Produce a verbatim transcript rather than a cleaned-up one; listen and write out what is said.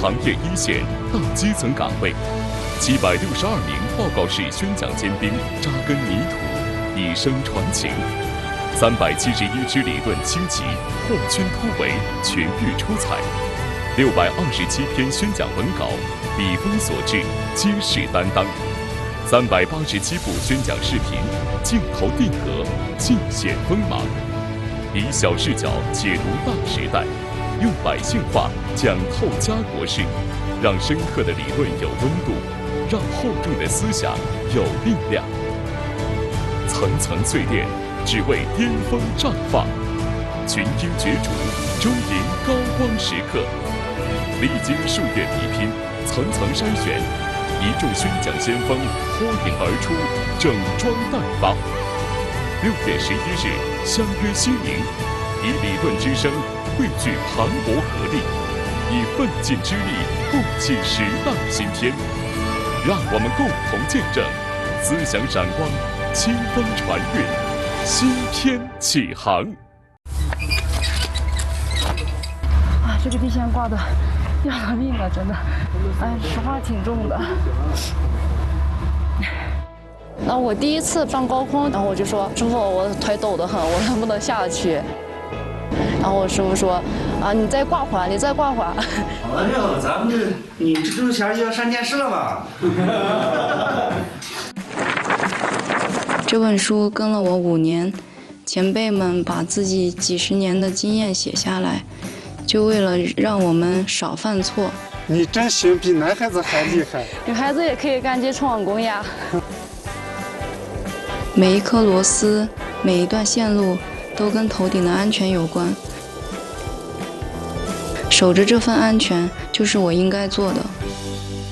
行业一线到基层岗位，七百六十二名报告式宣讲尖兵扎根泥土，以声传情；三百七十一支理论轻骑破圈突围，群育出彩；六百二十七篇宣讲文稿，笔锋所至，皆是担当；三百八十七部宣讲视频，镜头定格，尽显锋芒。以小视角解读大时代，用百姓话讲透家国事，让深刻的理论有温度，让厚重的思想有力量。层层淬炼，只为巅峰绽放；群英角逐，终迎高光时刻。历经数月比拼，层层筛选，一众宣讲先锋脱颖而出，整装待发。六月十一日，相约西宁，以理论之声汇聚磅礴合力，以奋进之力共启时代新篇。让我们共同见证思想闪光，清风传韵，新篇启航。 啊，这个地线挂的要了命了，真的，哎，实话挺重的。那我第一次上高空，然后我就说：“师傅，我腿抖得很，我能不能下去？”然后我师傅说：“啊，你再挂会儿，你再挂会儿。” 哎呦，咱们这你这周前要上电视了吧？ 这本书跟了我五年，前辈们把自己几十年的经验写下来，就为了让我们少犯错。 你真行，比男孩子还厉害。 女孩子也可以干接冲网工呀。每一颗螺丝，每一段线路，都跟头顶的安全有关。守着这份安全，就是我应该做的。